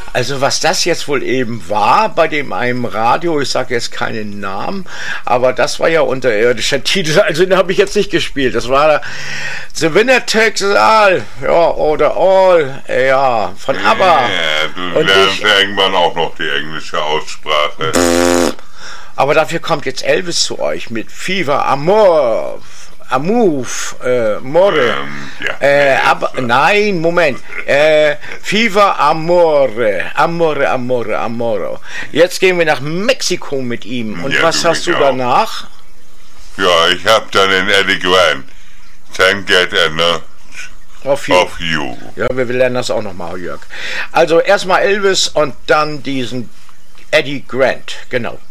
Also was das jetzt wohl eben war bei dem einem Radio, ich sage jetzt keinen Namen, aber das war ja unterirdischer Titel, also den habe ich jetzt nicht gespielt. Das war The Winner Takes It All, ja, oder All, ja, von ABBA. Ja, du lernst irgendwann auch noch die englische Aussprache. Aber dafür kommt jetzt Elvis zu euch mit Fever Amor. More. Nein, Moment. Fever Amore. Jetzt gehen wir nach Mexiko mit ihm. Und ja, was hast du danach? Ja, ich hab dann den Eddie Grant. Can't get enough of you. Ja, wir lernen das auch nochmal, Jörg. Also erstmal Elvis und dann diesen Eddie Grant. Genau.